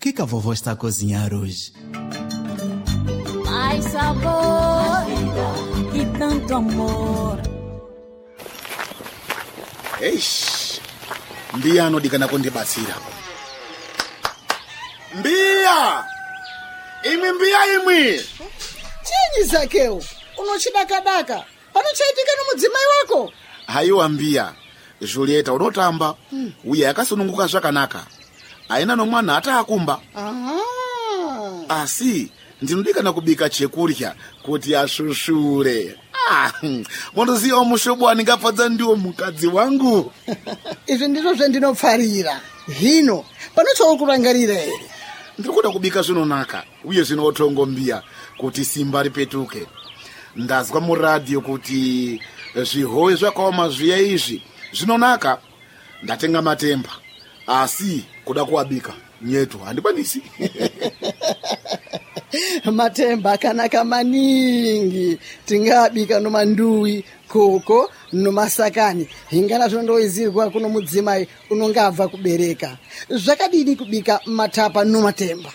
que a vovó está a cozinhar hoje? Mais sabor e tanto amor. Eish, Mbia anodikana kundibatsira. Mbia! Imwi! Chinyi Zakeu, unochidakadaka. Panochaitika nomudzimai wako? Haiwa Mbia, Julieta unotamba. Uye akasununguka zvakanaka. Aina nomwana ataakumba. Asi, ndinodikana kubika chekurya kuti ashushure. Monoziva mushobo waningafadza ndiwo mukadzi wangu. Izvi ndizvo zvandinopfarira. Hino, panochokurangarira ere? Ndikuda kubika zvinonaka, uye zvinotongo Mbia, kuti simba ripetuke. Ndazwa muradio kuti zvihowe zvakaoma zviya izvi zvinonaka. Ndatenga matemba, asi kuda kuabika nyetu handikwanisi. Matemba akanaka maningi. Tingabika nomanduwi, koko, nomasakani. Hingana zvondoizirwa kuno mudzimai unongabva kubereka. Zvakadini kubika matapa nomatemba?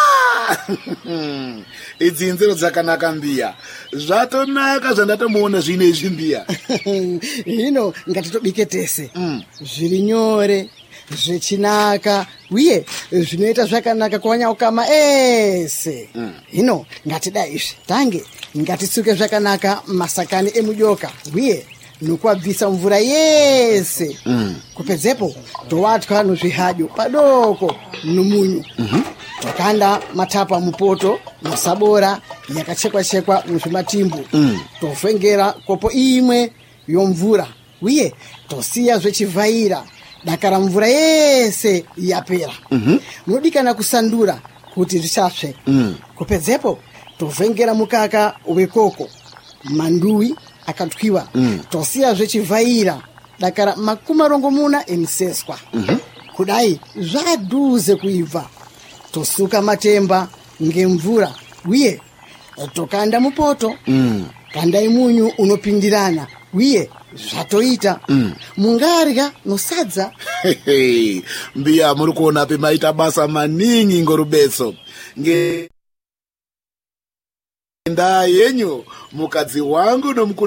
Idzi nzero dzakanaka Mbia. Zvatonaka zvandatomuona zvine izvi Mbia. Hino ngatitobike tese. Zviri nyore, zvechinaka, uye zvinoita zvakanaka kuwanyaukama ese. Hino ngatida izvi. Tange ngatitsuke zvakanaka masakani emujoka, uye nokuabvisa mvura yese. Kupedzepo towatwa nozvihadyo padoko nomunyu. Tokanda matapa mupoto masabora yakachekwa muzvimatimbu. Tovhengera kopo imwe yomvura, uye tosiya zvechivhaira dakara mvura yese yapera. Munodikana kusandura kuti zvisapsve. Kupedzepo tovhengera mukaka wekoko, manduwi akatwiwa. Tosiya zvechivhaira dakara 40 emiseswa. Kudai zvaduze kuibva. Tosuka matemba ngemvura, uye tokanda mupoto. Kandai munyu unopindirana, uye zvatoita. Mungarya nosadza. Mbia muri kuona pemaita basa maningi ngorubetso. Ndaa yenyu mukadzi wangu